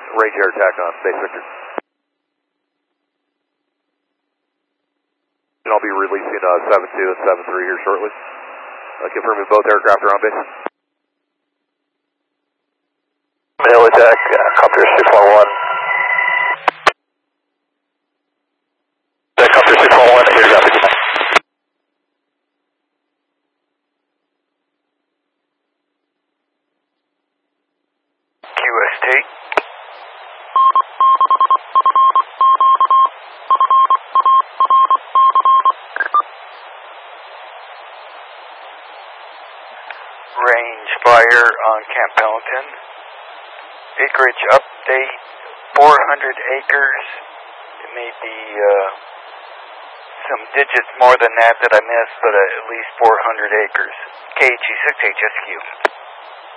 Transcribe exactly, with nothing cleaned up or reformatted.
Range air attack on Space Victor. And I'll be releasing uh, seven two and seven three here shortly. Uh, confirming both aircraft are on base. Helideck, uh, Copter six one one. Copter six one one, here's up. Q S T. Range fire on Camp Pendleton. Acreage update, four hundred acres. It may be uh, some digits more than that that I missed, but uh, at least four hundred acres. K H E six H S Q.